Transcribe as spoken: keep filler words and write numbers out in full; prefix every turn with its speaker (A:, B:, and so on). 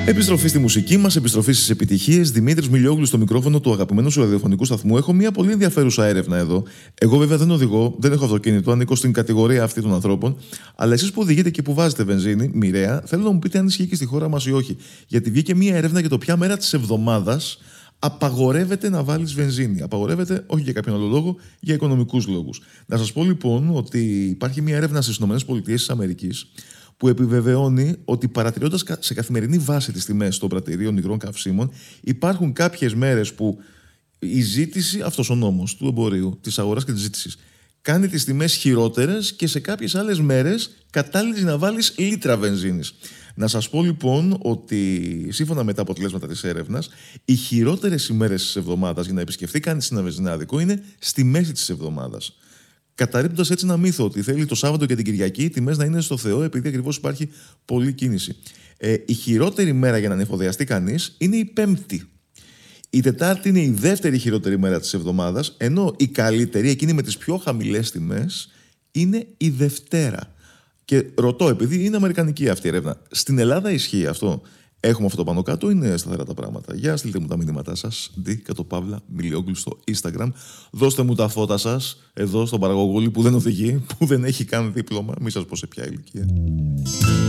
A: Επιστροφή στη μουσική μας, επιστροφή στις επιτυχίες. Δημήτρης Μιλιόγλου στο μικρόφωνο του αγαπημένου σου ραδιοφωνικού σταθμού. Έχω μια πολύ ενδιαφέρουσα έρευνα εδώ. Εγώ βέβαια δεν οδηγώ, δεν έχω αυτοκίνητο, ανήκω στην κατηγορία αυτή των ανθρώπων. Αλλά εσείς που οδηγείτε και που βάζετε βενζίνη, μοιραία, θέλω να μου πείτε αν ισχύει και στη χώρα μας ή όχι. Γιατί βγήκε μια έρευνα για το ποια μέρα της εβδομάδας απαγορεύεται να βάλεις βενζίνη. Απαγορεύεται όχι για κάποιον άλλο λόγο, για οικονομικούς λόγους. Να σας πω λοιπόν ότι υπάρχει μια έρευνα στις ΗΠΑ που επιβεβαιώνει ότι παρατηρώντας σε καθημερινή βάση τις τιμές των πρατηρίων υγρών καυσίμων, υπάρχουν κάποιες μέρες που η ζήτηση, αυτός ο νόμος του εμπορίου, της αγοράς και της ζήτησης, κάνει τις τιμές χειρότερες και σε κάποιες άλλες μέρες κατάλληλες να βάλεις λίτρα βενζίνης. Να σας πω λοιπόν ότι σύμφωνα με τα αποτελέσματα της έρευνας, οι χειρότερες ημέρες της εβδομάδας για να επισκεφθεί κανείς ένα βενζινάδικο είναι στη μέση της εβδομάδας. Καταρρίπτοντας έτσι ένα μύθο ότι θέλει το Σάββατο και την Κυριακή οι τιμές να είναι στο Θεό, επειδή ακριβώς υπάρχει πολλή κίνηση. Ε, η χειρότερη μέρα για να ανεφοδιαστεί κανείς είναι η Πέμπτη. Η Τετάρτη είναι η δεύτερη χειρότερη μέρα της εβδομάδας, ενώ η καλύτερη, εκείνη με τις πιο χαμηλές τιμές, είναι η Δευτέρα. Και ρωτώ, επειδή είναι αμερικανική αυτή η έρευνα, στην Ελλάδα ισχύει αυτό? Έχουμε αυτό πάνω κάτω, είναι σταθερά τα πράγματα? Για στείλτε μου τα μηνύματά σας, Ντι κάτω παύλα Μιλιόγλου στο Instagram. Δώστε μου τα φώτα σας εδώ στον παραγωγούλη που δεν οδηγεί, που δεν έχει καν δίπλωμα. Μη σας πω σε ποια ηλικία.